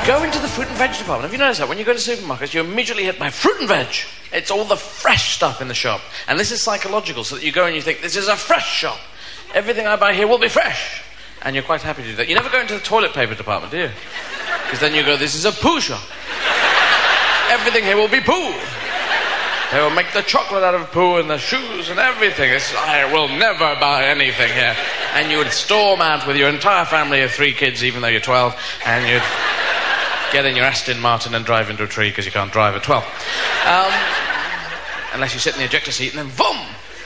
Go into the fruit and veg department. Have you noticed that? When you go to supermarkets, you're immediately hit by fruit and veg. It's all the fresh stuff in the shop. And this is psychological, so that you go and you think, this is a fresh shop. Everything I buy here will be fresh. And you're quite happy to do that. You never go into the toilet paper department, do you? Because then you go, this is a poo shop. Everything here will be poo. They will make the chocolate out of poo and the shoes and everything. I will never buy anything here. And you would storm out with your entire family of 3 kids, even though you're 12, and you'd get in your Aston Martin and drive into a tree because you can't drive at 12. Unless you sit in the ejector seat and then boom!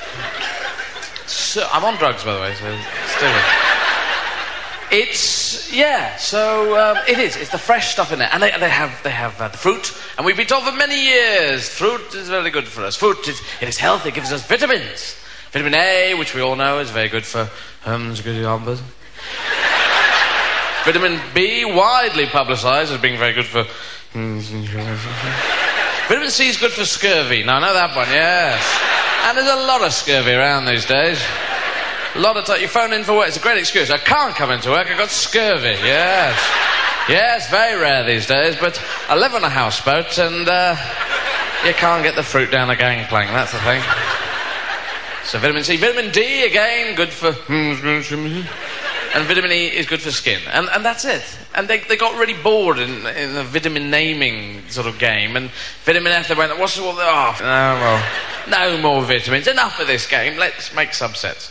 So, I'm on drugs, by the way, so still with it is. It's the fresh stuff in there. And they have the fruit. And we've been told for many years, fruit is very good for us. Fruit, it is healthy, it gives us vitamins. Vitamin A, which we all know is very good for Vitamin B, widely publicised as being very good for... Vitamin C is good for scurvy. Now, I know that one, yes. And there's a lot of scurvy around these days. A lot of time, you phone in for work, it's a great excuse. I can't come into work, I've got scurvy, yes. Yes, very rare these days, but I live on a houseboat and you can't get the fruit down the gangplank, that's the thing. So vitamin C. Vitamin D, again, good for... And vitamin E is good for skin. And that's it. And they got really bored in the vitamin naming sort of game. And vitamin F, they went, what's all the... Oh, well, no more vitamins. Enough of this game. Let's make subsets.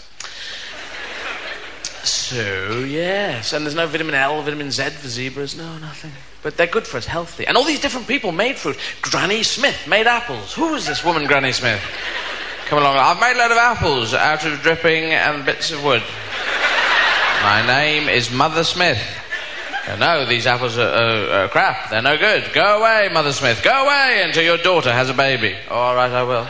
So, yes. And there's no vitamin L, vitamin Z for zebras. No, nothing. But they're good for us, healthy. And all these different people made fruit. Granny Smith made apples. Who is this woman, Granny Smith? Come along. I've made a load of apples out of dripping and bits of wood. My name is Mother Smith. No, these apples are crap. They're no good. Go away, Mother Smith. Go away until your daughter has a baby. Oh, all right, I will.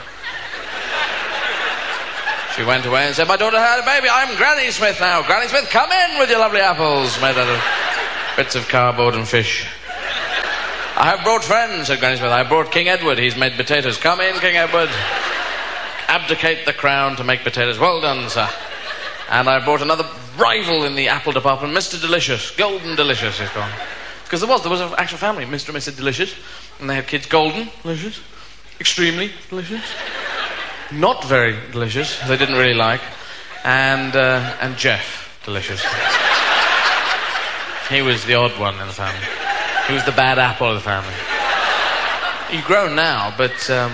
She went away and said, my daughter had a baby. I'm Granny Smith now. Granny Smith, come in with your lovely apples made out of bits of cardboard and fish. I have brought friends, said Granny Smith. I have brought King Edward. He's made potatoes. Come in, King Edward. Abdicate the crown to make potatoes. Well done, sir. And I brought another rival in the apple department, Mr. Delicious. Golden Delicious is gone. Because there was an actual family, Mr. and Mrs. Delicious. And they had kids, Golden Delicious, Extremely Delicious, Not Very Delicious, they didn't really like, and Jeff Delicious. He was the odd one in the family. He was the bad apple of the family. He's grown now, but...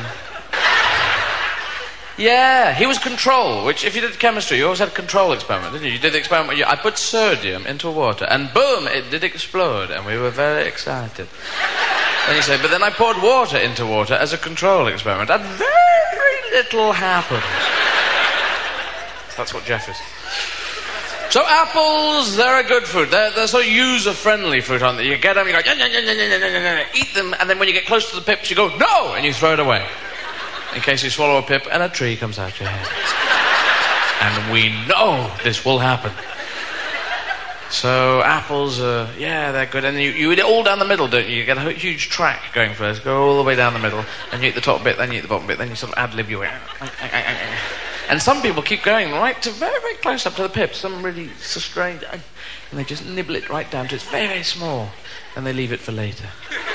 Yeah, he was control, which if you did chemistry, you always had a control experiment, didn't you? You did the experiment where I put sodium into water, and boom, it did explode, and we were very excited. Then you say, but then I poured water into water as a control experiment, and very little happened. That's what Jeff is. So apples, they're a good fruit. They're sort of user-friendly fruit, aren't they? You get them, you go, eat them, and then when you get close to the pips, you go, no, and you throw it away. In case you swallow a pip and a tree comes out your head. And we know this will happen. So apples, they're good. And you eat it all down the middle, don't you? You get a huge track going first, go all the way down the middle, and you eat the top bit, then you eat the bottom bit, then you sort of ad-lib your way. And some people keep going right to very, very close up to the pip. Some really so strange. And they just nibble it right down to it's very, very small. And they leave it for later.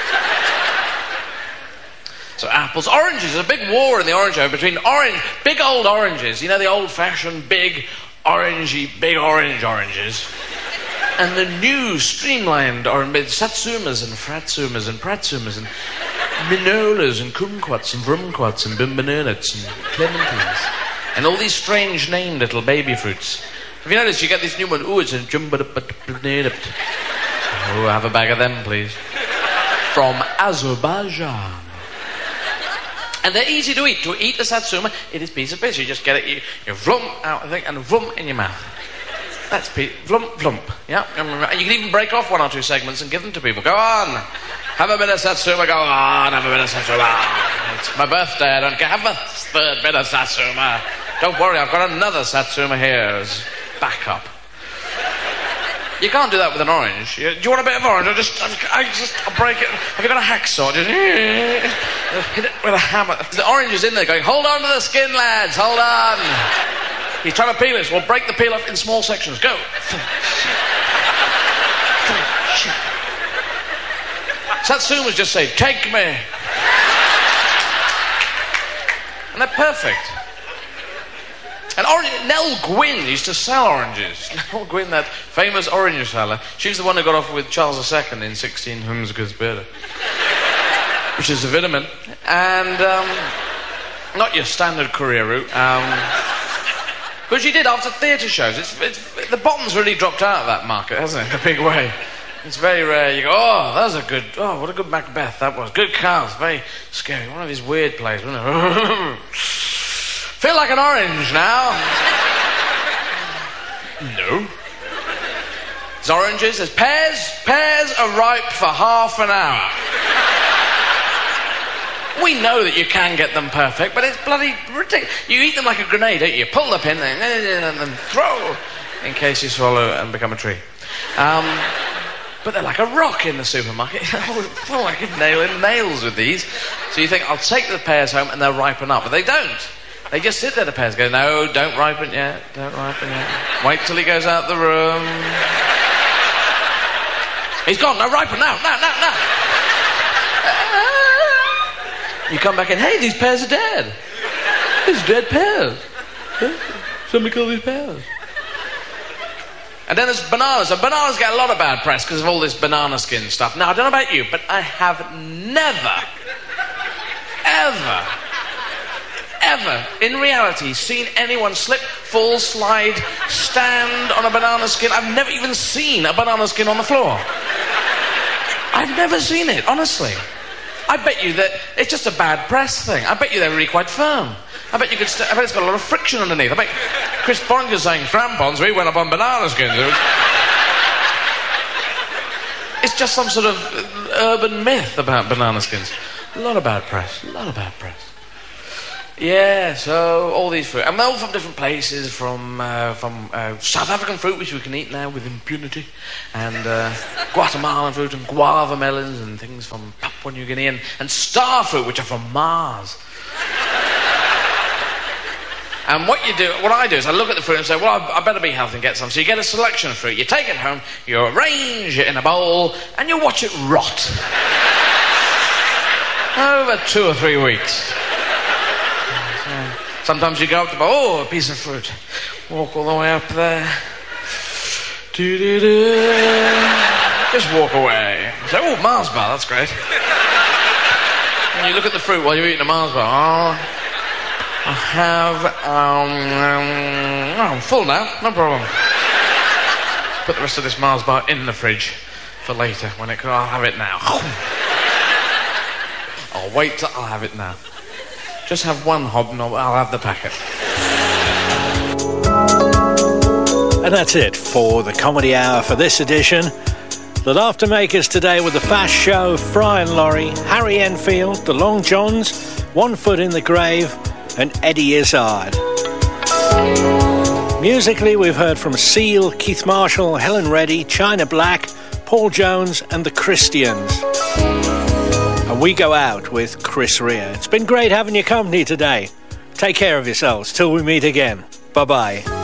So apples, oranges, there's a big war in the orange area between big old oranges, you know, the old-fashioned big orange oranges, and the new streamlined orange, satsumas and fratsumas and pratsumas and minolas and kumquats and vrumquats and bimbanernets and clementines, and all these strange named little baby fruits. Have you noticed you get this new one, ooh, it's a jumbadup. Oh, have a bag of them, please. From Azerbaijan. And they're easy to eat. To eat the satsuma, it is piece of fish. You just get it, you vlump out, I think, and vlump in your mouth. That's vlump. Yeah. And you can even break off 1 or 2 segments and give them to people. Go on. Have a bit of satsuma. Go on. Have a bit of satsuma. It's my birthday. I don't care. Have a 3rd bit of satsuma. Don't worry. I've got another satsuma here as backup. You can't do that with an orange. Do you want a bit of orange? I'll break it. Have you got a hacksaw? Just hit it with a hammer. The orange is in there going, hold on to the skin, lads, hold on. He's trying to peel it. We'll break the peel off in small sections. Go. Satsumas just say, take me. And they're perfect. And Nell Gwynn used to sell oranges. Nell Gwynn, that famous orange seller, she's the one who got off with Charles II in 16 Humsgesberda, which is a vitamin. And not your standard career route. But she did after theatre shows. The bottom's really dropped out of that market, hasn't it? In a big way. It's very rare. You go, what a good Macbeth that was. Good cast, very scary. One of these weird plays, wasn't it? Feel like an orange now. No. There's oranges, there's pears. Pears are ripe for half an hour. We know that you can get them perfect, but it's bloody ridiculous. You eat them like a grenade, don't you? You pull the pin and then throw in case you swallow and become a tree. But they're like a rock in the supermarket. Oh, I could nail in nails with these. So you think, I'll take the pears home and they'll ripen up. But they don't. They just sit there, the pears. Go, no, don't ripen yet. Don't ripen yet. Wait till he goes out the room. He's gone. No, ripen now. No. You come back in, hey, these pears are dead. These dead pears. Somebody kill these pears. And then there's bananas. And bananas get a lot of bad press because of all this banana skin stuff. Now, I don't know about you, but I have never, ever, in reality, seen anyone slip, fall, slide, stand on a banana skin. I've never even seen a banana skin on the floor. I've never seen it, honestly. I bet you that it's just a bad press thing. I bet you they're really quite firm. I bet you could. I bet it's got a lot of friction underneath. I bet Chris Bonger's saying crampons. We went up on banana skins. It's just some sort of urban myth about banana skins. A lot of bad press. Yeah, so all these fruit, and they're all from different places. From South African fruit, which we can eat now with impunity, and Guatemalan fruit, and guava melons, and things from Papua New Guinea, and star fruit, which are from Mars. And what I do is I look at the fruit and say, well, I better be healthy and get some. So you get a selection of fruit, you take it home, you arrange it in a bowl, and you watch it rot over 2 or 3 weeks. Sometimes you go up to, a piece of fruit. Walk all the way up there. Just walk away. Say, Mars bar, that's great. And you look at the fruit while you're eating a Mars bar. I have, I'm full now, no problem. Put the rest of this Mars bar in the fridge for later, I'll have it now. I'll wait till I'll have it now. Just have one hobnob, I'll have the packet. And that's it for the Comedy Hour for this edition. The Laughter Makers today with The Fast Show, Fry and Laurie, Harry Enfield, The Long Johns, One Foot in the Grave, and Eddie Izzard. Musically, we've heard from Seal, Keith Marshall, Helen Reddy, China Black, Paul Jones, and The Christians. And we go out with Chris Rea. It's been great having your company today. Take care of yourselves till we meet again. Bye-bye.